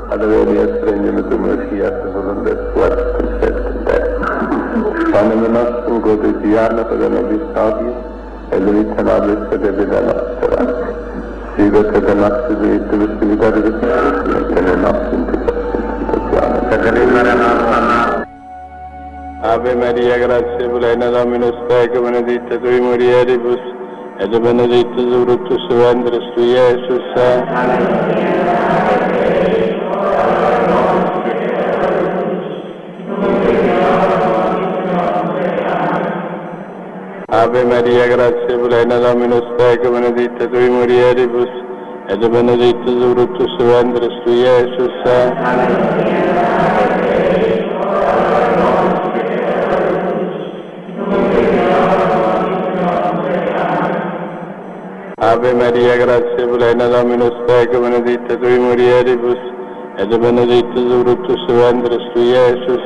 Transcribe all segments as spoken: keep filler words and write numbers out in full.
ad avere regnum tuum fiat voluntas tua et in terra. Panem nostrum quotidianum ad nobis hodie, et limita nobis et vita nostra. Sigo et nostris vittibus militaris et in nostrum tentationem. Caterina nostra. Ave Maria, gratia plena, Dominus tecum, benedicta tui mulieribus, et benedictus fructus ventris tui, Iesus. Ave Maria, gratia plena, Dominus tecum, benedicta tui mulieribus, et benedictus fructus ventris tui, Iesus. Ave Maria, gratia plena, Dominus tecum, benedicta tui mulieribus, et benedictus fructus ventris tui, Iesus.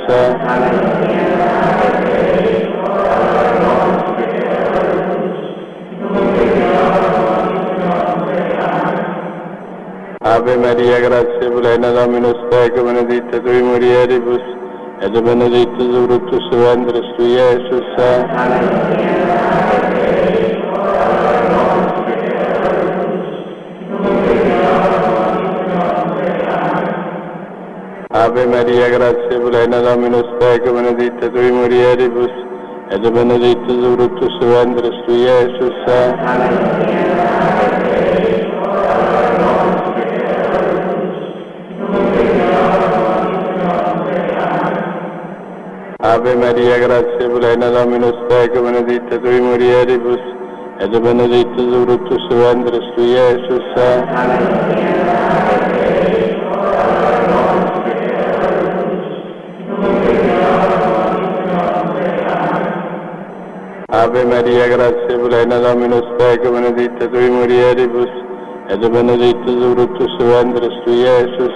Ave Maria, gratia plena, Dominus tecum, benedicta tui mulieribus, et benedictus fructus ventris tui, Iesus. Ave Maria, gratia plena, Dominus tecum, benedicta tui mulieribus, et benedictus fructus ventris tui, Iesus. Ave Maria, gratia plena, Dominus tecum, benedicta tui mulieribus, et benedictus fructus ventris tui, Iesus. Ave Maria, gratia plena, Dominus tecum, benedicta tui mulieribus, et benedictus fructus ventris tui, Iesus.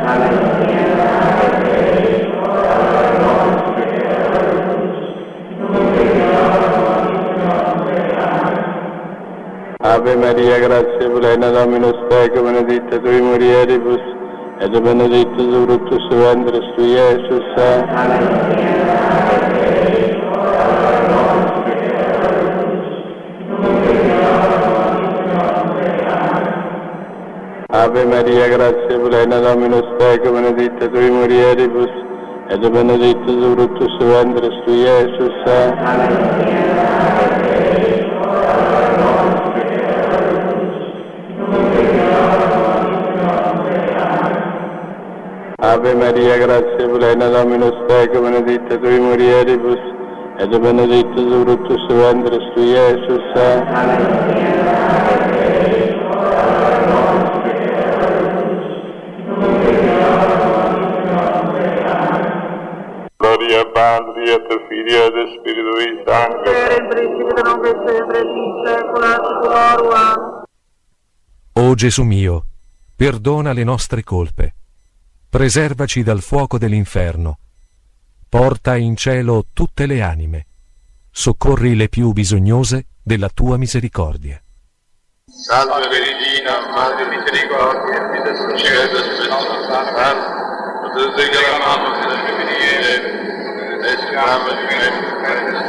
Ave Maria, gratia plena, Dominus tecum, benedicta tui mulieribus, et benedictus fructus ventris tui, Iesus. Ave Maria, gratia plena, Dominus tecum, benedicta tui mulieribus, et benedictus fructus ventris tui, Iesus. Ave Maria, gratia plena, Dominus tecum, benedicta tui mulieribus, et benedictus fructus ventris tui, Iesus. Gloria Patri et Filii et Spiritui Sancti. Per il principio non è sempre in secula seculorum. O Gesù mio, perdona le nostre colpe, preservaci dal fuoco dell'inferno, porta in cielo tutte le anime, soccorri le più bisognose della tua misericordia. Salve Regina, Madre misericordia, vita e cielo espresso Santa, potete chiamamos in la femminile, e siamo di me,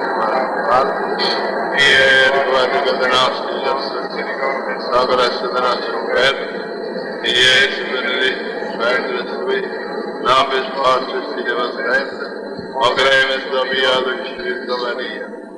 e riguardo che nostri nostri sacra essere nostro per e Gesù benedetto, Santo Lui, nobis fortis fide sempre, o cremes Domino Spirito Maria.